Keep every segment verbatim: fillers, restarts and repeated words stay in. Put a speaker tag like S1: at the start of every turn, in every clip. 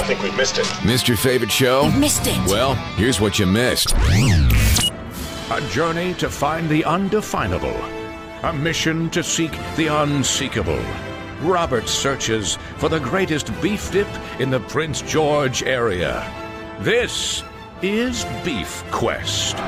S1: think we missed it.
S2: Missed your favorite show?
S3: You missed it.
S2: Well, here's what you missed.
S4: A journey to find the undefinable. A mission to seek the unseekable. Robert searches for the greatest beef dip in the Prince George area. This is Beef Quest.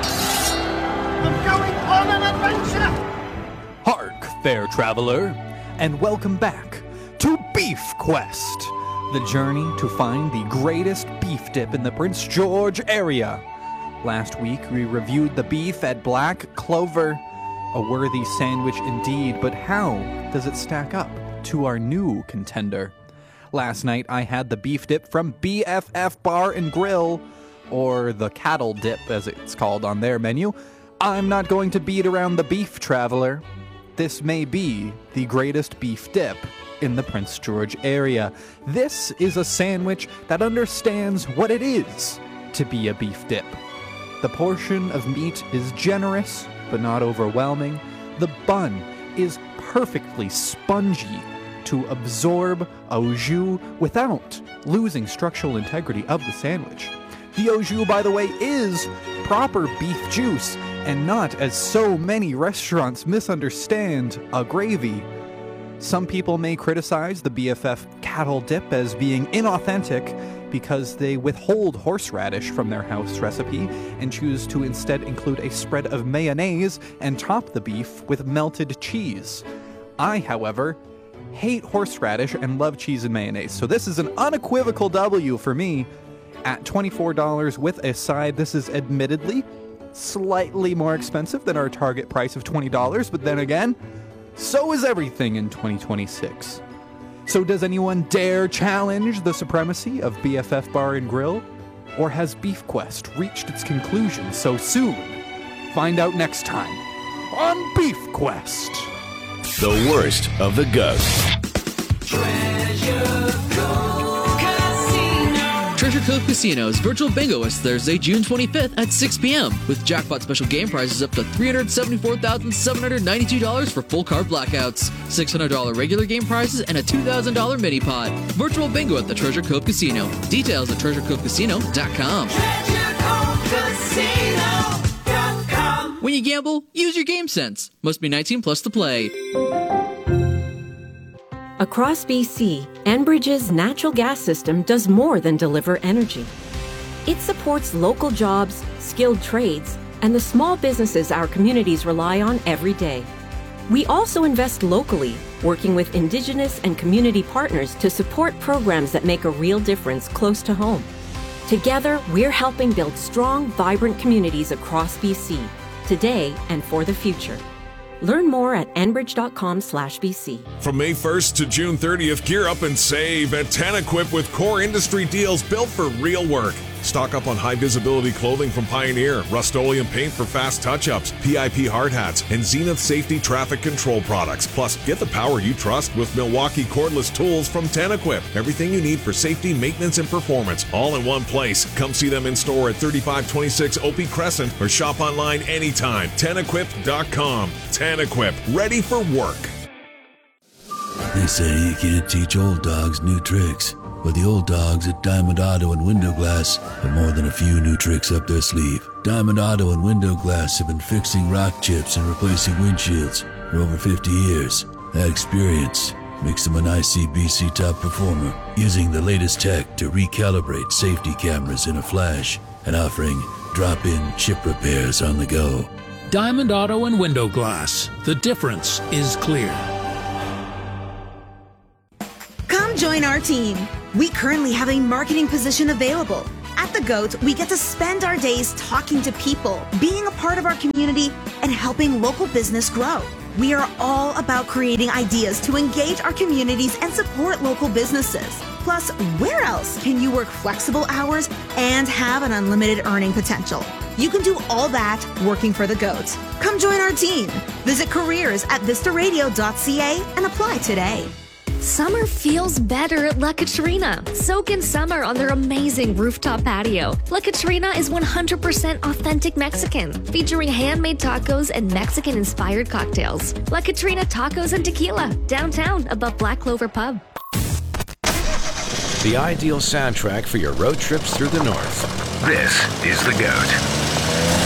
S5: I'm going on an adventure!
S6: Hark, fair traveler, and welcome back to Beef Quest, the journey to find the greatest beef dip in the Prince George area. Last week, we reviewed the beef at Black Clover. A worthy sandwich indeed, but how does it stack up to our new contender? Last night, I had the beef dip from B F F Bar and Grill, or the cattle dip as it's called on their menu. I'm not going to beat around the beef, traveler. This may be the greatest beef dip in the Prince George area. This is a sandwich that understands what it is to be a beef dip. The portion of meat is generous, but not overwhelming. The bun is perfectly spongy to absorb au jus without losing structural integrity of the sandwich. The au jus, by the way, is proper beef juice, and not, as so many restaurants misunderstand, a gravy. Some people may criticize the B F F cattle dip as being inauthentic because they withhold horseradish from their house recipe and choose to instead include a spread of mayonnaise and top the beef with melted cheese. I, however, hate horseradish and love cheese and mayonnaise, so this is an unequivocal W for me. At twenty-four dollars with a side, this is admittedly slightly more expensive than our target price of twenty dollars, but then again, so is everything in twenty twenty-six. So does anyone dare challenge the supremacy of B F F Bar and Grill? Or has Beef Quest reached its conclusion so soon? Find out next time on Beef Quest.
S2: The worst of the ghosts.
S7: Treasure Cove Casino. Treasure Cove Casino's virtual bingo is Thursday, June twenty-fifth at six p.m. with jackpot special game prizes up to three hundred seventy-four thousand seven hundred ninety-two dollars for full card blackouts, six hundred dollars regular game prizes, and a two thousand dollars mini pot. Virtual bingo at the Treasure Cove Casino. Details at treasure cove casino dot com. treasure cove casino dot com. When you gamble, use your game sense. Must be nineteen plus to play.
S8: Across B C, Enbridge's natural gas system does more than deliver energy. It supports local jobs, skilled trades, and the small businesses our communities rely on every day. We also invest locally, working with Indigenous and community partners to support programs that make a real difference close to home. Together, we're helping build strong, vibrant communities across B C, today and for the future. Learn more at enbridge.com slash BC.
S9: From May first to June thirtieth, gear up and save at TanEquip with core industry deals built for real work. Stock up on high-visibility clothing from Pioneer, Rust-Oleum paint for fast touch-ups, P I P hard hats, and Zenith Safety traffic control products. Plus, get the power you trust with Milwaukee cordless tools from TanEquip. Everything you need for safety, maintenance, and performance, all in one place. Come see them in store at thirty-five twenty-six Opie Crescent or shop online anytime. tan equip dot com. TanEquip, ready for work.
S10: They say you can't teach old dogs new tricks. But the old dogs at Diamond Auto and Window Glass have more than a few new tricks up their sleeve. Diamond Auto and Window Glass have been fixing rock chips and replacing windshields for over fifty years. That experience makes them an I C B C top performer, using the latest tech to recalibrate safety cameras in a flash and offering drop-in chip repairs on the go.
S11: Diamond Auto and Window Glass. The difference is clear.
S12: Come join our team. We currently have a marketing position available. At The Goat, we get to spend our days talking to people, being a part of our community, and helping local business grow. We are all about creating ideas to engage our communities and support local businesses. Plus, where else can you work flexible hours and have an unlimited earning potential? You can do all that working for The Goat. Come join our team. Visit careers at vista radio dot c a and apply today.
S13: Summer feels better at La Catrina. Soak in summer on their amazing rooftop patio. La Catrina is one hundred percent authentic Mexican, featuring handmade tacos and Mexican-inspired cocktails. La Catrina Tacos and Tequila, downtown above Black Clover Pub.
S4: the ideal soundtrack for your road trips through the North. This is The Goat.